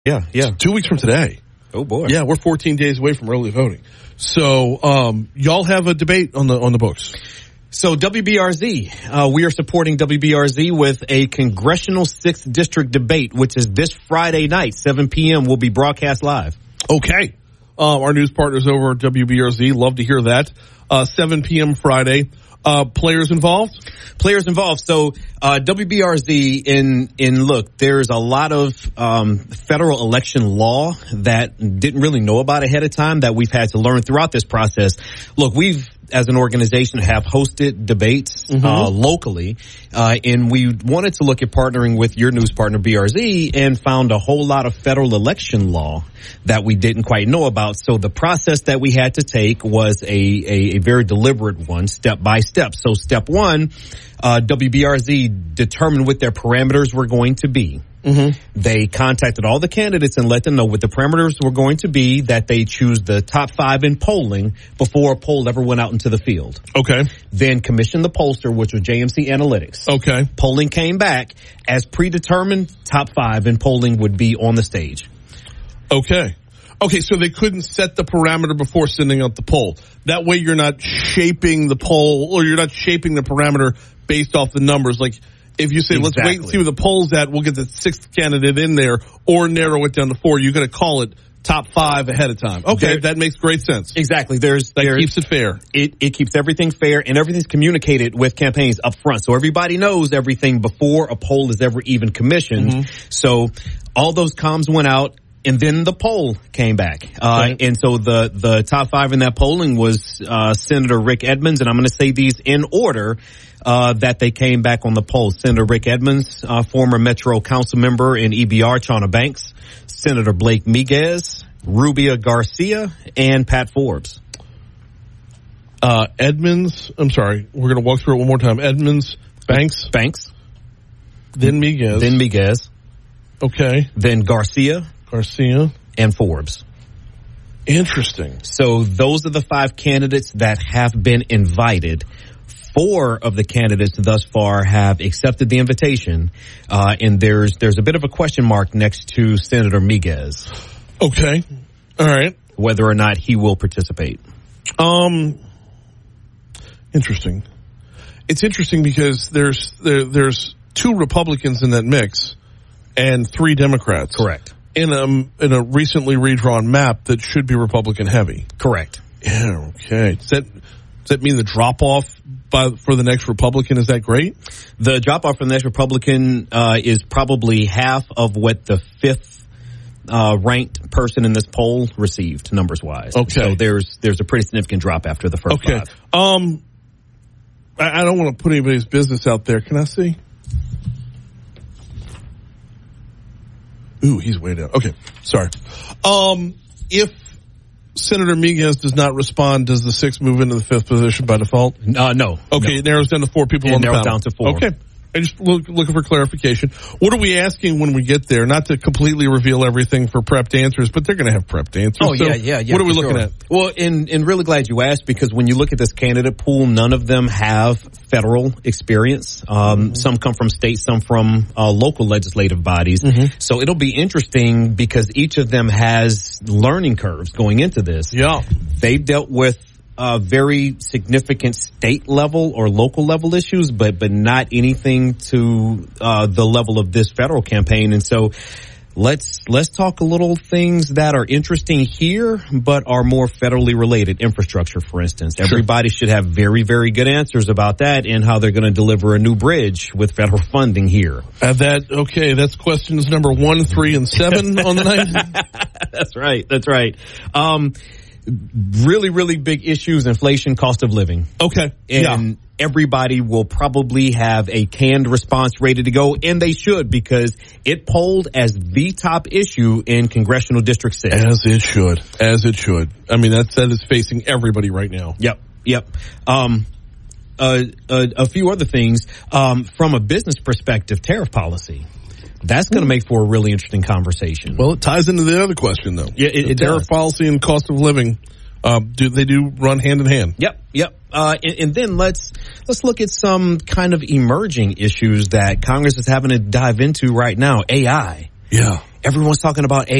Yeah. 2 weeks from today. Oh, boy. Yeah, we're 14 days away from early voting. So, y'all have a debate on the books. So WBRZ, we are supporting WBRZ with a congressional 6th district debate, which is this Friday night, 7 p.m. will be broadcast live. Okay. Our news partners over at WBRZ, love to hear that. 7 p.m. Friday. Players involved? Players involved. So, WBRZ look, there's a lot of, federal election law that didn't really know about ahead of time that we've had to learn throughout this process. Look, we've, as an organization, have hosted debates, locally, and we wanted to look at partnering with your news partner, BRZ, and found a whole lot of federal election law that we didn't quite know about. So the process that we had to take was a very deliberate one, step by step. So step one, WBRZ determined what their parameters were going to be. They contacted all the candidates and let them know what the parameters were going to be, that they choose the top 5 in polling before a poll ever went out into the field. Okay. Then commissioned the pollster, which was JMC Analytics. Okay. Polling came back as predetermined. Top 5 in polling would be on the stage. Okay. Okay, so they couldn't set the parameter before sending out the poll. That way you're not shaping the poll, or you're not shaping the parameter based off the numbers. Like, if you say, let's wait and see where the poll's at, we'll get the 6th candidate in there, or narrow it down to 4. You're going to call it top 5 ahead of time. Okay, that makes great sense. Exactly. That keeps it fair. It keeps everything fair, and everything's communicated with campaigns up front. So everybody knows everything before a poll is ever even commissioned. So all those comms went out. And then the poll came back. And so the top 5 in that polling was, Senator Rick Edmonds. And I'm going to say these in order, that they came back on the poll. Senator Rick Edmonds, former Metro Council member in EBR, Chawna Banks, Senator Blake Miguez, Rubia Garcia, and Pat Forbes. Edmonds, I'm sorry, we're going to walk through it one more time. Edmonds, Banks. Then Miguez. Okay. Then Garcia. And Forbes. Interesting. So those are the 5 candidates that have been invited. 4 of the candidates thus far have accepted the invitation, and there's a bit of a question mark next to Senator Miguez. Okay. All right. Whether or not he will participate. Interesting. It's interesting because there's 2 Republicans in that mix and 3 Democrats. Correct. In a recently redrawn map that should be Republican heavy. Correct. Yeah, okay. Does that mean the drop off for the next Republican is that great? The drop off for the next Republican is probably half of what the 5th ranked person in this poll received, numbers wise. Okay. So there's a pretty significant drop after the first 5. I don't want to put anybody's business out there. Can I see? Ooh, he's way down. Okay, sorry. If Senator Miguez does not respond, does the 6th move into the 5th position by default? No. Okay, no. It narrows down to 4 people on the panel. It narrows down to 4. Okay. I just looking for clarification. What are we asking when we get there? Not to completely reveal everything for prepped answers, but they're going to have prepped answers. Oh, so yeah. What are we looking at? Well, and really glad you asked, because when you look at this candidate pool, none of them have federal experience. Some come from states, some from local legislative bodies. So it'll be interesting because each of them has learning curves going into this. Yeah. They've dealt with very significant state level or local level issues, but not anything to the level of this federal campaign. And so let's talk a little things that are interesting here, but are more federally related. Infrastructure, for instance. Sure. Everybody should have very, very good answers about that and how they're going to deliver a new bridge with federal funding here. That's questions number 1, 3, and 7 on the night. That's right. Really, really big issues: inflation, cost of living. Okay. And everybody will probably have a canned response ready to go, and they should, because it polled as the top issue in Congressional District 6. As it should. I mean, that is facing everybody right now. Yep. A few other things. From a business perspective, tariff policy. That's going to make for a really interesting conversation. Well, it ties into the other question, though. Yeah, it tariff does. policy and cost of living. Do run hand in hand? Yep. And then let's look at some kind of emerging issues that Congress is having to dive into right now. AI. Yeah. everyone's talking about